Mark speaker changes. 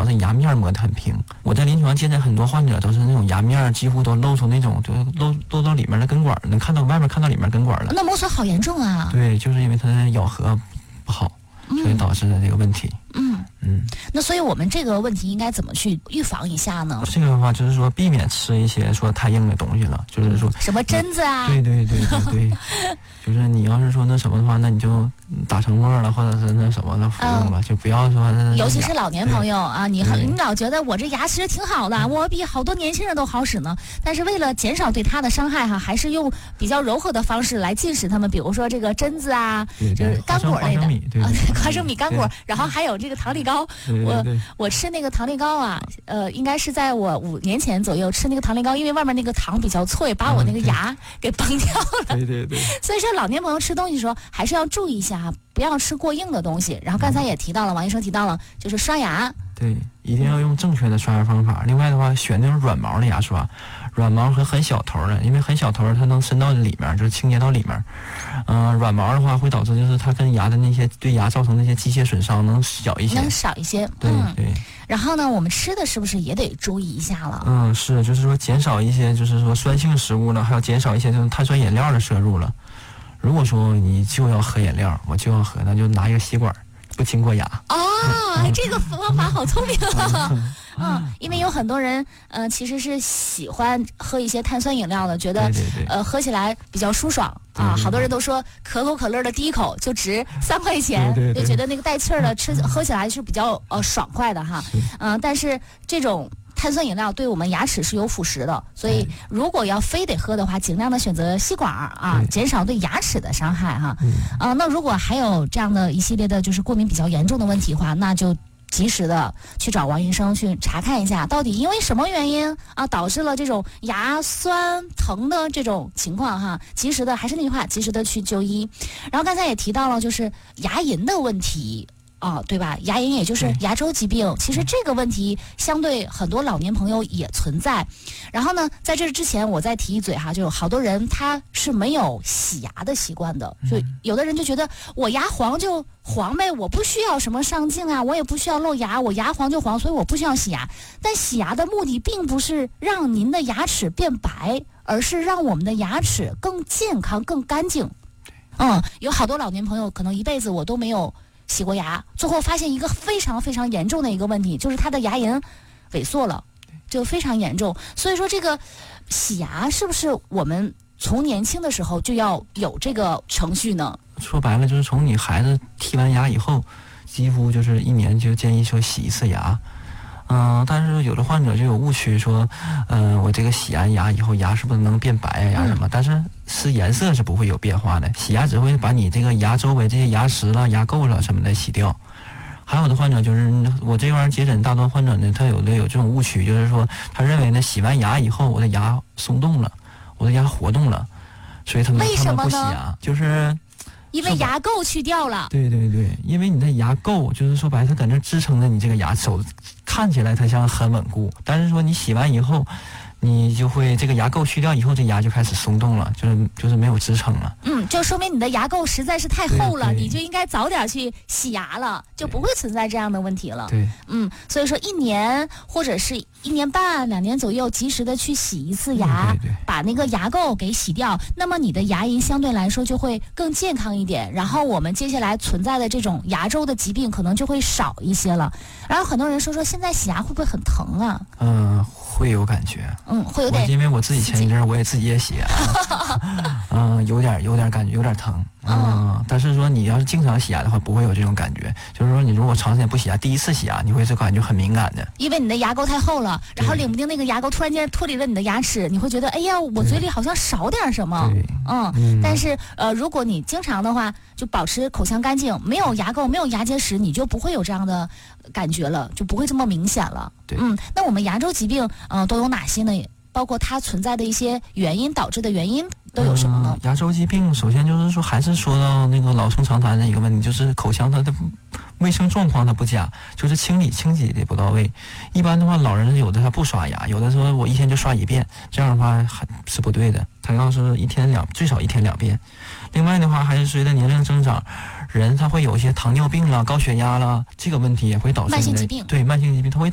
Speaker 1: 要是牙面磨得很平。我在临床见的很多患者都是那种牙面几乎都露出那种，就露到里面的根管，能看到外面看到里面根管了。
Speaker 2: 那磨损好严重啊！
Speaker 1: 对，就是因为它的咬合不好，所以导致的这个问题。
Speaker 2: 那所以我们这个问题应该怎么去预防一下呢？
Speaker 1: 这个的话就是说避免吃一些说太硬的东西了，就是说
Speaker 2: 什么榛子啊，
Speaker 1: 对，就是你要是说那什么的话，那你就打成沫了，或者是那什么的服用了，就不要说
Speaker 2: 尤其是老年朋友啊，你老觉得我这牙其实挺好的，我比好多年轻人都好使呢，但是为了减少对他的伤害还是用比较柔和的方式来禁止他们，比如说这个榛子啊，就是干果类的花生米干果，然后还有这个糖粒糕。我吃那个糖粒糕啊，应该是在我5年前左右吃那个糖粒糕，因为外面那个糖比较脆，把我那个牙给崩掉了。对。所以说老年朋友吃东西的时候还是要注意一下，不要吃过硬的东西。然后刚才也提到了，王医生提到了，就是刷牙。对，一定要用正确的刷牙方法。另外的话，选那种软毛的牙刷，软毛和很小头的，因为很小头它能伸到里面，就是清洁到里面。软毛的话会导致就是它跟牙的那些对牙造成那些机械损伤能小一些，能少一些。
Speaker 1: 对。
Speaker 2: 然后呢，我们吃的是不是也得注意一下了？
Speaker 1: 是，就是说减少一些就是说酸性食物了，还要减少一些这种碳酸饮料的摄入了。如果说你就要喝饮料，我就要喝，那就拿一个吸管，不经过牙。
Speaker 2: 这个方法好聪明啊！因为有很多人其实是喜欢喝一些碳酸饮料的，觉得喝起来比较舒爽啊。好多人都说可口可乐的第一口就值3块钱，就觉得那个带气儿的喝起来是比较爽快的哈。但是这种碳酸饮料对我们牙齿是有腐蚀的，所以如果要非得喝的话，尽量的选择吸管啊，减少对牙齿的伤害哈。那如果还有这样的一系列的就是过敏比较严重的问题的话，那就及时的去找王医生去查看一下，到底因为什么原因啊导致了这种牙酸疼的这种情况哈。及时的，还是那句话，及时的去就医。然后刚才也提到了就是牙龈的问题。对吧？牙龈也就是牙周疾病，其实这个问题相对很多老年朋友也存在。然后呢，在这之前我再提一嘴哈，就有好多人他是没有洗牙的习惯的，就有的人就觉得我牙黄就黄呗，我不需要什么上镜啊，我也不需要露牙，我牙黄就黄，所以我不需要洗牙。但洗牙的目的并不是让您的牙齿变白，而是让我们的牙齿更健康、更干净。有好多老年朋友可能一辈子我都没有洗过牙，最后发现一个非常非常严重的一个问题，就是他的牙龈萎缩了，就非常严重。所以说这个洗牙是不是我们从年轻的时候就要有这个程序呢？
Speaker 1: 说白了就是从你孩子剔完牙以后，几乎就是1年就建议说洗一次牙。但是有的患者就有误区说，我这个洗完牙以后牙是不是能变白呀、牙什么？但是颜色是不会有变化的，洗牙只会把你这个牙周围这些牙石了、牙垢了什么的洗掉。还有的患者就是我这边接诊大多患者呢，他有这种误区，就是说他认为呢洗完牙以后我的牙松动了，我的牙活动了，所以他们不洗牙，就是
Speaker 2: 因为牙垢去掉了。
Speaker 1: 对，因为你的牙垢就是说白了它在那支撑着你这个牙手，看起来它像很稳固，但是说你洗完以后你就会这个牙垢去掉以后，这牙就开始松动了，就是没有支撑了。
Speaker 2: 就说明你的牙垢实在是太厚了，你就应该早点去洗牙了，就不会存在这样的问题了。
Speaker 1: 对，
Speaker 2: 所以说1年或者是1年半、2年左右，及时的去洗一次牙，把那个牙垢给洗掉，那么你的牙龈相对来说就会更健康一点，然后我们接下来存在的这种牙周的疾病可能就会少一些了。然后很多人说现在洗牙会不会很疼啊？
Speaker 1: 会有感觉，
Speaker 2: 会有点，
Speaker 1: 因为我自己前一阵我也自己也洗牙，有点感觉，有点疼，但是说你要是经常洗牙的话，不会有这种感觉。就是说你如果长时间不洗牙，第一次洗牙你会感觉很敏感的，
Speaker 2: 因为你的牙垢太厚了，然后领不定那个牙垢突然间脱离了你的牙齿，你会觉得哎呀，我嘴里好像少点什么，但是如果你经常的话，就保持口腔干净，没有牙垢，没有牙结石，你就不会有这样的感觉了，就不会这么明显了。那我们牙周疾病都有哪些呢？包括它存在的一些原因导致的原因都有什么呢？
Speaker 1: 牙周疾病首先就是说还是说到那个老生常谈的一个问题，就是口腔它的卫生状况它不佳，就是清洁的不到位。一般的话老人有的他不刷牙，有的说我1天就刷1遍，这样的话还是不对的，他要是最少1天2遍。另外的话还是随着年龄增长，人他会有一些糖尿病了、高血压了，这个问题也会导致
Speaker 2: 慢性疾病，
Speaker 1: 对慢性疾病它会